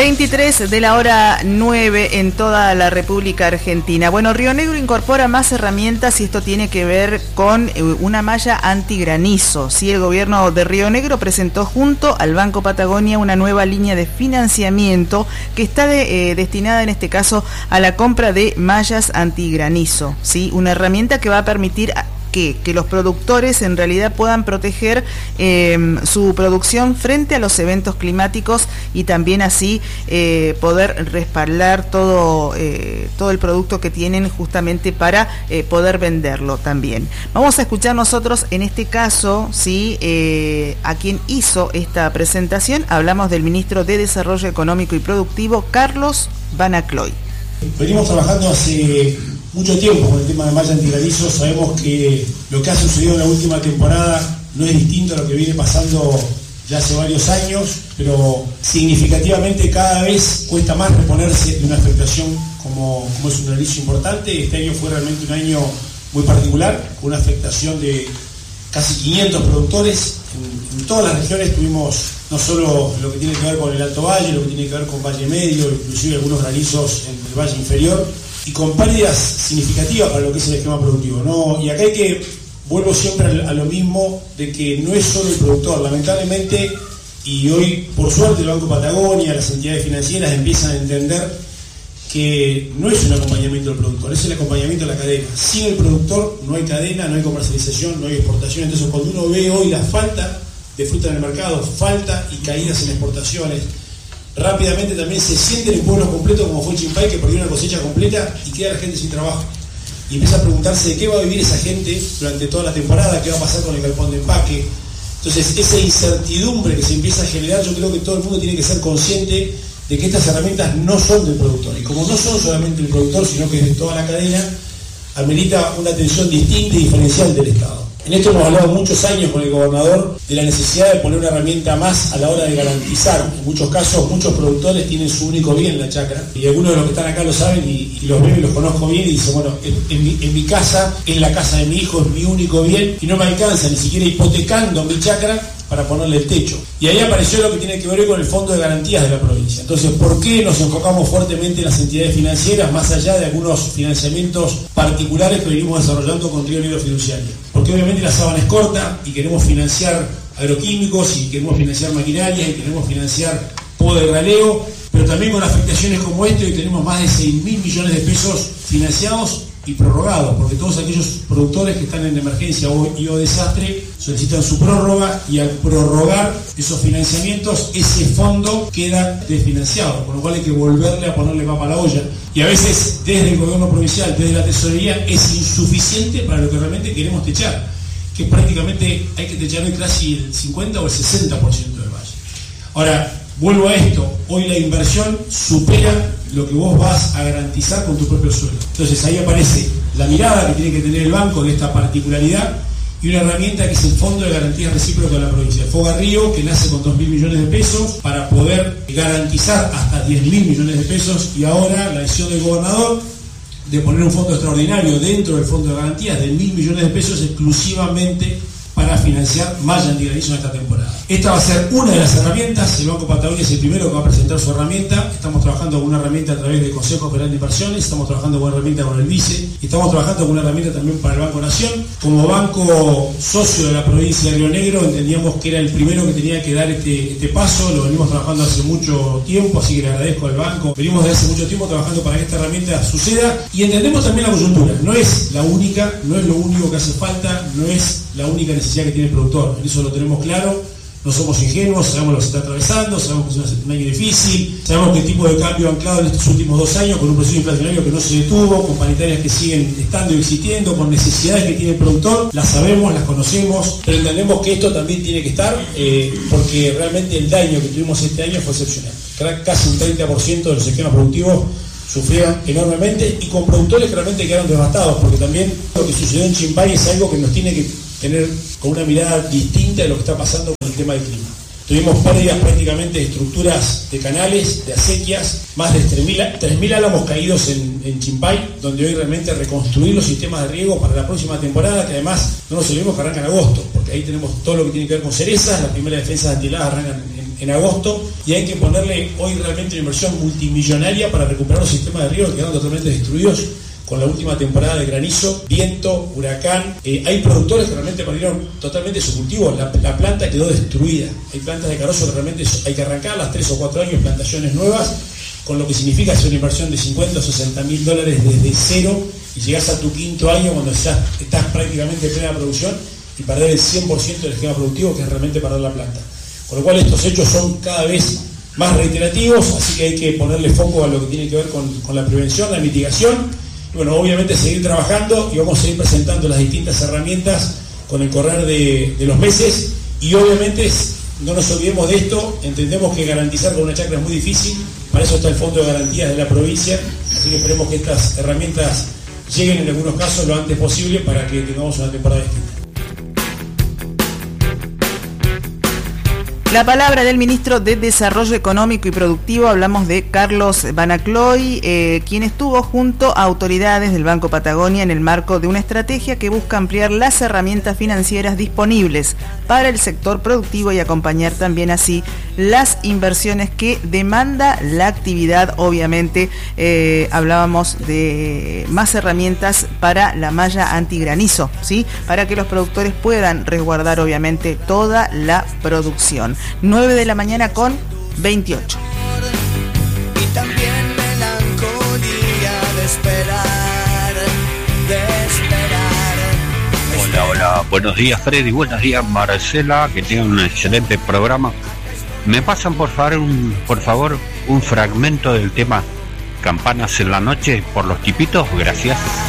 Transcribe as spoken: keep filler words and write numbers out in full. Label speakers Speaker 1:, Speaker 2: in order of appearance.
Speaker 1: veintitrés de la hora nueve en toda la República Argentina. Bueno, Río Negro incorpora más herramientas y esto tiene que ver con una malla antigranizo. Sí, el gobierno de Río Negro presentó junto al Banco Patagonia una nueva línea de financiamiento que está de, eh, destinada en este caso a la compra de mallas antigranizo. Sí, una herramienta que va a permitir a Que, que los productores en realidad puedan proteger eh, su producción frente a los eventos climáticos y también así eh, poder respaldar todo, eh, todo el producto que tienen justamente para eh, poder venderlo también. Vamos a escuchar nosotros en este caso, ¿sí? eh, a quien hizo esta presentación. Hablamos del ministro de Desarrollo Económico y Productivo, Carlos Banacloy.
Speaker 2: Venimos trabajando hace mucho tiempo con el tema de malla antigranizo. Sabemos que lo que ha sucedido en la última temporada no es distinto a lo que viene pasando ya hace varios años, pero significativamente cada vez cuesta más reponerse de una afectación como, como es un granizo importante. Este año fue realmente un año muy particular, con una afectación de casi quinientos productores. En, en todas las regiones tuvimos no solo lo que tiene que ver con el Alto Valle, lo que tiene que ver con Valle Medio, inclusive algunos granizos en el Valle Inferior, y con pérdidas significativas para lo que es el esquema productivo, ¿no? Y acá hay que, vuelvo siempre a lo mismo, de que no es solo el productor, lamentablemente, y hoy, por suerte, el Banco Patagonia, las entidades financieras empiezan a entender que no es un acompañamiento del productor, es el acompañamiento de la cadena. Sin el productor no hay cadena, no hay comercialización, no hay exportación. Entonces, cuando uno ve hoy la falta de fruta en el mercado, falta y caídas en exportaciones, rápidamente también se sienten en pueblos completos como fue Chimpay, que perdió una cosecha completa y queda la gente sin trabajo. Y empieza a preguntarse de qué va a vivir esa gente durante toda la temporada, qué va a pasar con el galpón de empaque. Entonces, esa incertidumbre que se empieza a generar, yo creo que todo el mundo tiene que ser consciente de que estas herramientas no son del productor. Y como no son solamente del productor, sino que es de toda la cadena, amerita una atención distinta y diferencial del Estado. En esto hemos hablado muchos años con el gobernador de la necesidad de poner una herramienta más a la hora de garantizar. En muchos casos, muchos productores tienen su único bien en la chacra, y algunos de los que están acá lo saben y, y los veo y los conozco bien y dicen, bueno, en, en, mi, en mi casa, en la casa de mi hijo, es mi único bien y no me alcanza ni siquiera hipotecando mi chacra para ponerle el techo. Y ahí apareció lo que tiene que ver con el Fondo de Garantías de la provincia. Entonces, ¿por qué nos enfocamos fuertemente en las entidades financieras, más allá de algunos financiamientos particulares que venimos desarrollando con Río Negro Fiduciario? Porque obviamente la sábana es corta y queremos financiar agroquímicos y queremos financiar maquinarias y queremos financiar poda de raleo, pero también con afectaciones como esto, y tenemos más de seis mil millones de pesos financiados y prorrogados, porque todos aquellos productores que están en emergencia o, y o desastre solicitan su prórroga, y al prorrogar esos financiamientos, ese fondo queda desfinanciado, con lo cual hay que volverle a ponerle papa a la olla. Y a veces desde el gobierno provincial, desde la tesorería, es insuficiente para lo que realmente queremos techar, que prácticamente hay que techar hoy casi el cincuenta o el sesenta por ciento del valle. Ahora, vuelvo a esto, hoy la inversión supera lo que vos vas a garantizar con tu propio suelo. Entonces ahí aparece la mirada que tiene que tener el banco de esta particularidad y una herramienta que es el Fondo de Garantías Recíprocas de la provincia. Foga Río, que nace con dos mil millones de pesos para poder garantizar hasta diez mil millones de pesos, y ahora la decisión del gobernador de poner un fondo extraordinario dentro del Fondo de Garantías de mil millones de pesos exclusivamente para financiar malla antigranizo en esta temporada. Esta va a ser una de las herramientas. El Banco Patagonia es el primero que va a presentar su herramienta. Estamos trabajando con una herramienta a través del Consejo Federal de Inversiones, estamos trabajando con una herramienta con el Vice, y estamos trabajando con una herramienta también para el Banco Nación. Como banco socio de la provincia de Río Negro, entendíamos que era el primero que tenía que dar este, este paso. Lo venimos trabajando hace mucho tiempo, así que le agradezco al banco. Venimos desde hace mucho tiempo trabajando para que esta herramienta suceda, y entendemos también la coyuntura. No es la única, no es lo único que hace falta, no es la única necesidad que tiene el productor. En eso lo tenemos claro. No somos ingenuos, sabemos lo que se está atravesando, sabemos que es un año difícil, sabemos que el tipo de cambio anclado en estos últimos dos años, con un proceso inflacionario que no se detuvo, con paritarias que siguen estando y existiendo, con necesidades que tiene el productor, las sabemos, las conocemos, pero entendemos que esto también tiene que estar, eh, porque realmente el daño que tuvimos este año fue excepcional. Casi un treinta por ciento de los esquemas productivos sufrieron enormemente, y con productores que realmente quedaron devastados, porque también lo que sucedió en Chimpay es algo que nos tiene que tener con una mirada distinta de lo que está pasando con el tema del clima. Tuvimos pérdidas prácticamente de estructuras de canales, de acequias, más de tres mil álamos caídos en, en Chimpay, donde hoy realmente reconstruir los sistemas de riego para la próxima temporada, que además no nos olvidemos que arranca en agosto, porque ahí tenemos todo lo que tiene que ver con cerezas. Las primeras defensas antiheladas arrancan en, en agosto, y hay que ponerle hoy realmente una inversión multimillonaria para recuperar los sistemas de riego que quedaron totalmente destruidos con la última temporada de granizo, viento, huracán. Eh, hay productores que realmente perdieron totalmente su cultivo, la, la planta quedó destruida. Hay plantas de carozo que realmente hay que arrancarlas tres o cuatro años, plantaciones nuevas, con lo que significa hacer una inversión de cincuenta o sesenta mil dólares desde cero, y llegás a tu quinto año cuando ya estás prácticamente en plena producción y perder el cien por ciento del esquema productivo, que es realmente perder la planta. Con lo cual estos hechos son cada vez más reiterativos, así que hay que ponerle foco a lo que tiene que ver con, con la prevención, la mitigación. Y bueno, obviamente seguir trabajando, y vamos a seguir presentando las distintas herramientas con el correr de, de los meses, y obviamente no nos olvidemos de esto. Entendemos que garantizar con una chacra es muy difícil, para eso está el Fondo de Garantías de la provincia, así que esperemos que estas herramientas lleguen en algunos casos lo antes posible para que tengamos una temporada distinta.
Speaker 1: La palabra del ministro de Desarrollo Económico y Productivo, hablamos de Carlos Banacloy, eh, quien estuvo junto a autoridades del Banco Patagonia en el marco de una estrategia que busca ampliar las herramientas financieras disponibles para el sector productivo y acompañar también así las inversiones que demanda la actividad. Obviamente eh, hablábamos de más herramientas para la malla antigranizo, ¿sí? Para que los productores puedan resguardar obviamente toda la producción. nueve de la mañana con veintiocho.
Speaker 3: Y también melancolía de esperar, de esperar. De
Speaker 4: hola, hola, buenos días Freddy, buenos días Marcela, que tengan un excelente programa. ¿Me pasan por favor un, por favor, un fragmento del tema Campanas en la Noche por los Tipitos? Gracias.